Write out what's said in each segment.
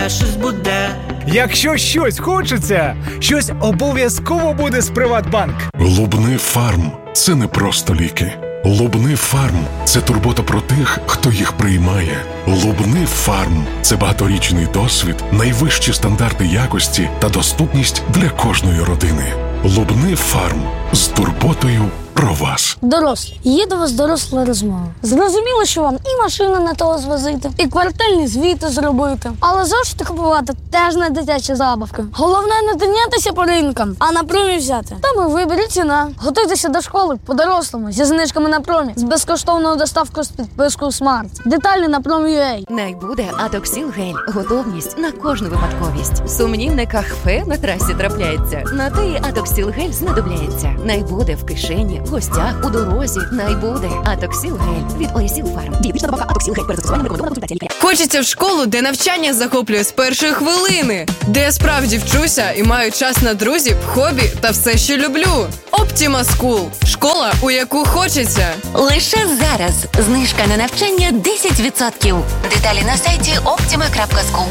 щось буде. Якщо щось хочеться, щось обов'язково буде з Приватбанк. Лубни Фарм – це не просто ліки. Лубни Фарм – це турбота про тих, хто їх приймає. Лубни Фарм – це багаторічний досвід, найвищі стандарти якості та доступність для кожної родини. Лубни Фарм – з турботою про вас. Дорослі, є до вас доросла розмова. Зрозуміло, що вам і машину не того звозити, і квартальні звіти зробити. Але зошити купувати теж не дитячі забавки. Головне не тинятися по ринкам, а на промі взяти. Там і вибір, і ціна. Готуйтеся до школи по-дорослому, зі знижками на промі, з безкоштовною доставкою з підпискою Smart. Деталі на Промі.ua. Найбуде Атоксіл гель. Готовність на кожну випадковість. Сумнівне кахфе на трасі трапляється. На те і Атоксіл гель знадобляється. Найбуде в кишені, в гостях, у дорозі. Найбуде Атоксіл гель від Орісіл Фарм. Дієтична добавка Атоксіл гель перед застосуванням рекомендована консультація лікаря. Хочеться в школу, де навчання захоплює з першої хвилини, де я справді вчуся і маю час на друзів, хобі та все, що люблю. Optima School – школа, у яку хочеться. Лише зараз знижка на навчання 10%. Деталі на сайті optima.school.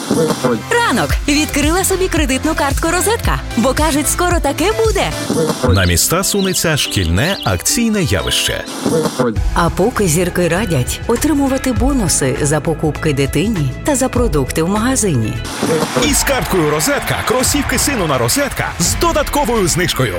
Ранок. Відкрила собі кредитну картку «Розетка», бо кажуть, скоро таке буде. На міста сунеться шкільне акційне явище. А поки зірки радять отримувати бонуси за покупки дитині та за продукти в магазині. Із карткою «Розетка» кросівки сину на «Розетка» з додатковою знижкою.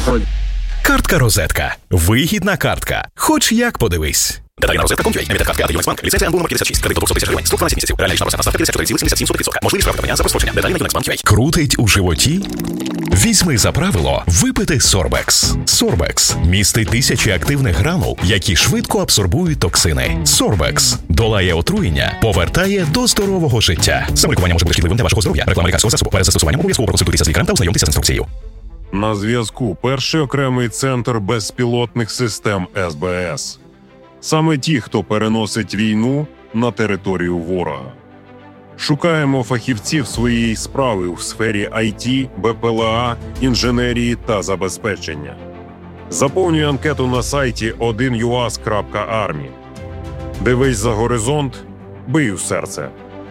Картка «Розетка». Вигідна картка. Хоч як подивись. Деталі на розетка.com.ua. Емітер картки АТ Юнексбанк. Ліцензія НБУ номер 56. Кредит до 200 тисяч гривень. Строк 12 місяців. Реальна процентна ставка 54,77%. Можливість справлення за прострочення. Деталі на Юнексбанк.ua. Крутить у животі? Візьми за правило випити Сорбекс. Сорбекс містить тисячі активних гранул, які швидко абсорбують токсини. Сорбекс долає отруєння, повертає до здорового життя. Самолікування може бути шкідливим для вашого здоров'я. Реклама лікарського засобу. Перед застосуванням обов'язково проконсультуйтеся з лікарем та ознайомтеся з інструкцією. На зв'язку перший окремий центр безпілотних систем СБС. Саме ті, хто переносить війну на територію ворога. Шукаємо фахівців своєї справи у сфері IT, БПЛА, інженерії та забезпечення. Заповнюй анкету на сайті 1uas.army. Дивись за горизонт, бий у серце.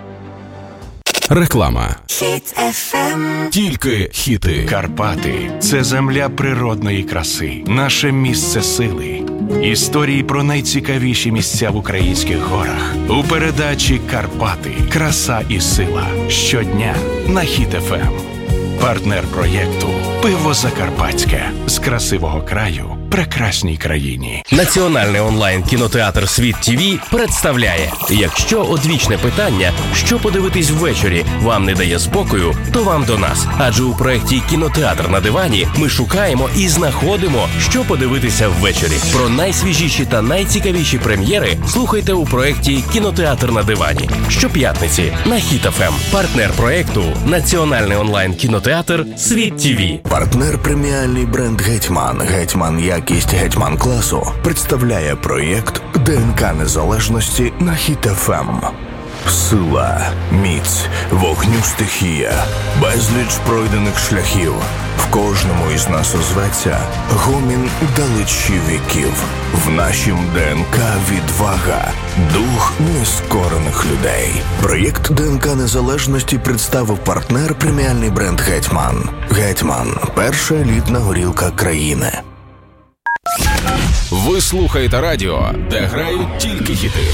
Реклама. Хіт FM. Тільки хіти. Карпати – це земля природної краси, наше місце сили. Історії про найцікавіші місця в українських горах. У передачі «Карпати. Краса і сила». Щодня на Хіт FM. Партнер проєкту «Пиво Закарпатське». З красивого краю прекрасній країні. Національний онлайн-кінотеатр «Світ ТІВІ» представляє: якщо одвічне питання, що подивитись ввечері, вам не дає спокою, то вам до нас. Адже у проєкті «Кінотеатр на дивані» ми шукаємо і знаходимо, що подивитися ввечері. Про найсвіжіші та найцікавіші прем'єри слухайте у проєкті «Кінотеатр на дивані». Щоп'ятниці на Хіт FM. Партнер проєкту – Національний онлайн-кінотеатр «Світ ТІВІ». Партнер преміальний бренд «Гетьман». «Гетьман» якість «Гетьман» класу представляє проєкт ДНК Незалежності на Хіт FM. Сила, міць, вогню стихія, безліч пройдених шляхів. В кожному із нас озветься гомін далечі віків. В нашім ДНК відвага, дух нескорених людей. Проєкт ДНК Незалежності представив партнер преміальний бренд «Гетьман». «Гетьман» – перша елітна горілка країни. Ви слухаєте радіо, де грають тільки хіти.